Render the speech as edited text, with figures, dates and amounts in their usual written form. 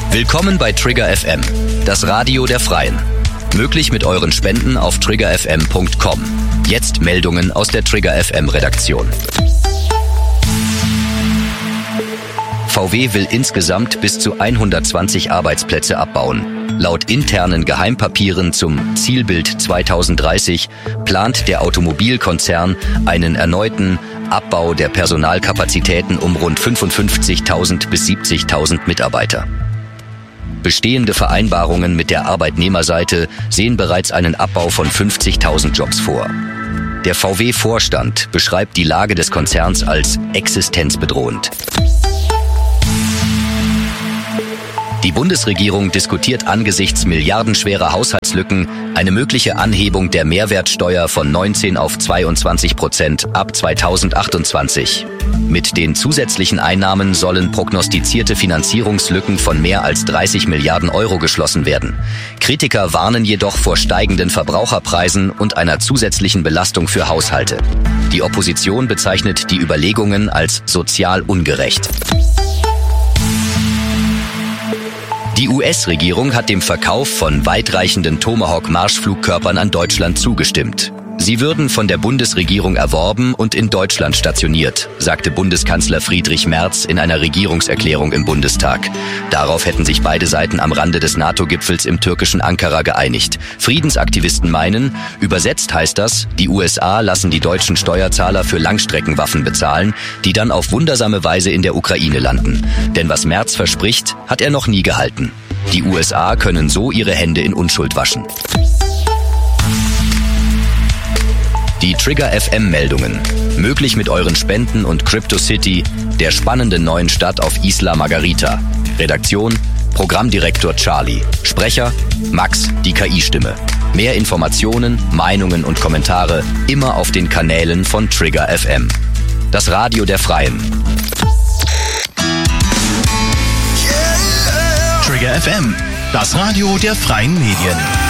Willkommen bei Trigger FM, das Radio der Freien. Möglich mit euren Spenden auf triggerfm.com. Jetzt Meldungen aus der Trigger FM Redaktion. VW will insgesamt bis zu 120 Arbeitsplätze abbauen. Laut internen Geheimpapieren zum Zielbild 2030 plant der Automobilkonzern einen erneuten Abbau der Personalkapazitäten um rund 55.000 bis 70.000 Mitarbeiter. Bestehende Vereinbarungen mit der Arbeitnehmerseite sehen bereits einen Abbau von 50.000 Jobs vor. Der VW-Vorstand beschreibt die Lage des Konzerns als existenzbedrohend. Die Bundesregierung diskutiert angesichts milliardenschwerer Haushaltslücken eine mögliche Anhebung der Mehrwertsteuer von 19 auf 22% ab 2028. Mit den zusätzlichen Einnahmen sollen prognostizierte Finanzierungslücken von mehr als 30 Milliarden Euro geschlossen werden. Kritiker warnen jedoch vor steigenden Verbraucherpreisen und einer zusätzlichen Belastung für Haushalte. Die Opposition bezeichnet die Überlegungen als sozial ungerecht. Die US-Regierung hat dem Verkauf von weitreichenden Tomahawk-Marschflugkörpern an Deutschland zugestimmt. Sie würden von der Bundesregierung erworben und in Deutschland stationiert, sagte Bundeskanzler Friedrich Merz in einer Regierungserklärung im Bundestag. Darauf hätten sich beide Seiten am Rande des NATO-Gipfels im türkischen Ankara geeinigt. Friedensaktivisten meinen, übersetzt heißt das, die USA lassen die deutschen Steuerzahler für Langstreckenwaffen bezahlen, die dann auf wundersame Weise in der Ukraine landen. Denn was Merz verspricht, hat er noch nie gehalten. Die USA können so ihre Hände in Unschuld waschen. Die Trigger FM Meldungen. Möglich mit euren Spenden und Crypto City, der spannenden neuen Stadt auf Isla Margarita. Redaktion: Programmdirektor Charlie. Sprecher: Max, die KI-Stimme. Mehr Informationen, Meinungen und Kommentare immer auf den Kanälen von Trigger FM. Das Radio der Freien. Trigger FM, das Radio der freien Medien.